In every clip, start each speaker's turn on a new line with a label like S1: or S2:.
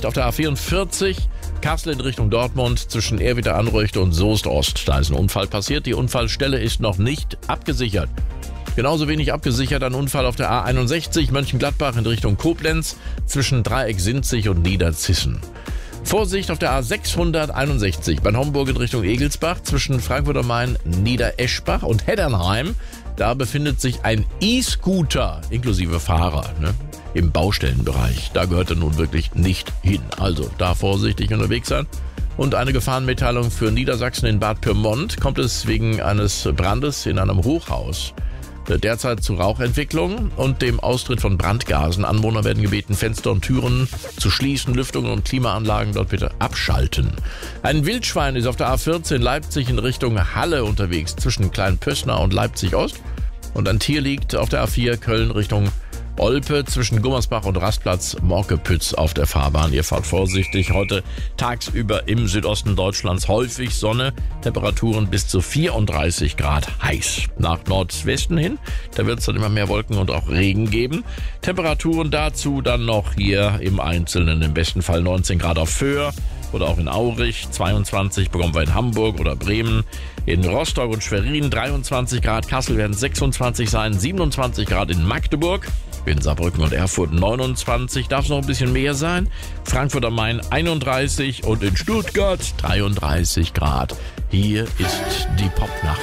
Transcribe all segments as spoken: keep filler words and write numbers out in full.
S1: Vorsicht auf der A vierundvierzig, Kassel in Richtung Dortmund zwischen Erwitter-Anreuchte und Soest-Ost. Da ist ein Unfall passiert. Die Unfallstelle ist noch nicht abgesichert. Genauso wenig abgesichert ein Unfall auf der A einundsechzig, Mönchengladbach in Richtung Koblenz zwischen Dreieck-Sinzig und Niederzissen. Vorsicht auf der A sechshunderteinundsechzig bei Homburg in Richtung Egelsbach zwischen Frankfurt am Main, Niedereschbach und Heddernheim. Da befindet sich ein E-Scooter inklusive Fahrer, ne, im Baustellenbereich. Da gehört er nun wirklich nicht hin. Also da vorsichtig unterwegs sein. Und eine Gefahrenmitteilung für Niedersachsen in Bad Pyrmont. Kommt es wegen eines Brandes in einem Hochhaus derzeit zu Rauchentwicklung und dem Austritt von Brandgasen. Anwohner werden gebeten, Fenster und Türen zu schließen, Lüftungen und Klimaanlagen dort bitte abschalten. Ein Wildschwein ist auf der A vierzehn Leipzig in Richtung Halle unterwegs, zwischen Kleinpössner und Leipzig-Ost. Und ein Tier liegt auf der A vier Köln Richtung Olpe zwischen Gummersbach und Rastplatz Morkepütz auf der Fahrbahn. Ihr fahrt vorsichtig. Heute tagsüber im Südosten Deutschlands häufig Sonne. Temperaturen bis zu vierunddreißig Grad heiß. Nach Nordwesten hin, da wird es dann immer mehr Wolken und auch Regen geben. Temperaturen dazu dann noch hier im Einzelnen. Im besten Fall neunzehn Grad auf Föhr oder auch in Aurich. zweiundzwanzig bekommen wir in Hamburg oder Bremen. In Rostock und Schwerin dreiundzwanzig Grad. Kassel werden sechsundzwanzig sein. siebenundzwanzig Grad in Magdeburg. In Saarbrücken und Erfurt neunundzwanzig, darf es noch ein bisschen mehr sein. Frankfurt am Main einunddreißig und in Stuttgart dreiunddreißig Grad. Hier ist die Popnacht.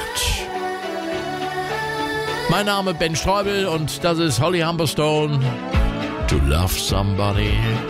S1: Mein Name Ben Streubel und das ist Holly Humberstone. To Love Somebody.